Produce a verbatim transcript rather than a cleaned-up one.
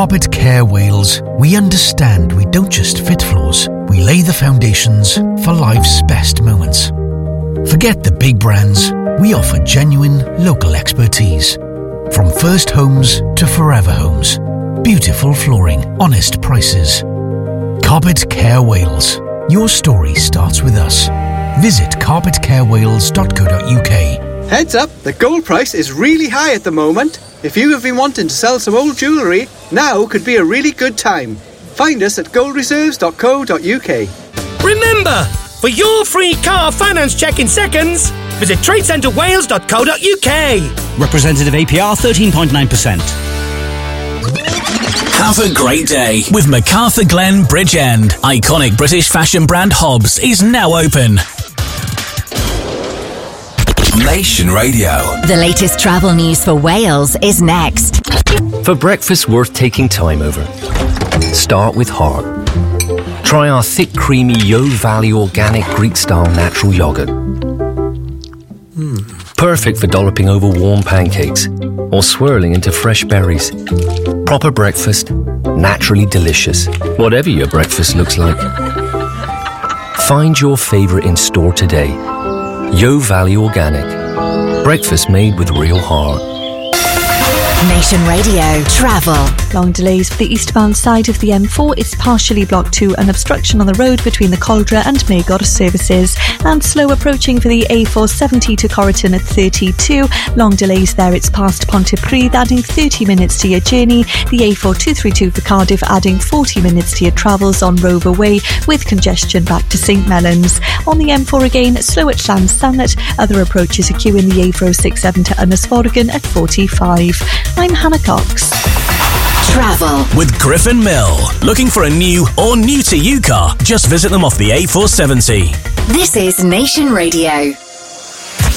Carpet Care Wales, we understand we don't just fit floors, we lay the foundations for life's best moments. Forget the big brands, we offer genuine local expertise. From first homes to forever homes. Beautiful flooring, honest prices. Carpet Care Wales. Your story starts with us. Visit carpet care wales dot co dot uk. Heads up, the gold price is really high at the moment. If you have been wanting to sell some old jewellery, now could be a really good time. Find us at gold reserves dot co dot uk. Remember, for your free car finance check in seconds, visit trade centre wales dot co dot uk. Representative A P R thirteen point nine percent. Have a great day with MacArthur Glen Bridgend. Iconic British fashion brand Hobbs is now open. Nation Radio. The latest travel news for Wales is next. For breakfast worth taking time over, start with heart. Try our thick, creamy Yo Valley organic Greek-style natural yogurt. Mm. Perfect for dolloping over warm pancakes or swirling into fresh berries. Proper breakfast, naturally delicious, whatever your breakfast looks like. Find your favourite in store today. Yo Valley Organic. Breakfast made with real heart. Nation Radio Travel. Long delays for the eastbound side of the M four. It's partially blocked to an obstruction on the road between the Coldra and Magor services, and slow approaching for the A four seventy to Corriton at thirty-two. Long delays there. It's past Pontypridd, adding thirty minutes to your journey. The A four two thirty-two for Cardiff, adding forty minutes to your travels on Rover Way, with congestion back to St Mellons. On the M four again, slow at Llansannet. Other approaches are queuing the A four oh six seven to Ynysforgan at forty-five. I'm Hannah Cox. Travel with Griffin Mill. Looking for a new or new to you car? Just visit them off the A four seventy. This is Nation Radio.